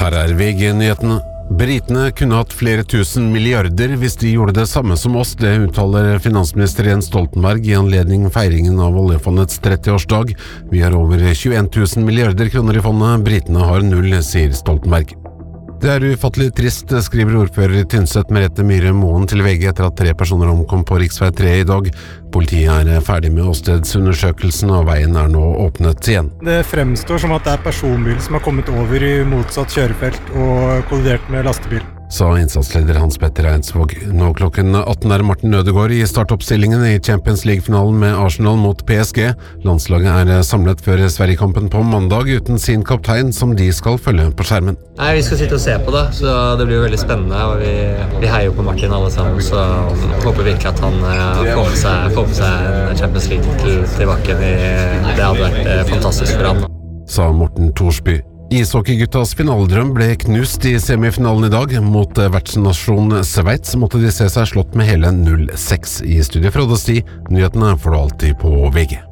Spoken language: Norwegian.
Her VG-nyhetene. Britene kunne hatt flere tusen milliarder hvis de gjorde det samme som oss, det uttaler finansminister Jens Stoltenberg i anledning feiringen av oljefondets 30-årsdag. Vi har over 21 000 milliarder kroner i fondet, britene har null, sier Stoltenberg. Det ufattelig trist, skriver ordfører i Tynset Merete Myhre Moen til VG etter at 3 personer omkom på Riksvei 3 i dag. Politiet ferdig med åstedsundersøkelsen, og veien nå åpnet igjen. Det fremstår som at det personbil som har kommet over i motsatt kjørefelt og kollidert med lastebil. Sa innsatsleder Hans Petter Eidsvåg. Nå klokken 18 Martin Ødegaard i startoppstillingen i Champions League-finalen med Arsenal mot PSG. Landslaget samlet før Sverigekampen på mandag uten sin kaptein, som de skal følge på skjermen. Nei, vi skal sitte og se på det, så det blir jo veldig spennende, og vi heier jo på Martin alle sammen, så håper virkelig at han får med seg en Champions League tilbake. Det hadde vært fantastisk for han. Sa Morten Thorsby. Ishockeyguttas finaledrøm ble knust i semifinalen i dag. Mot vertsnasjon Sveits måtte de se seg slått med hele 0-6 i studiet fra Odesti. Nyhetene får du alltid på VG.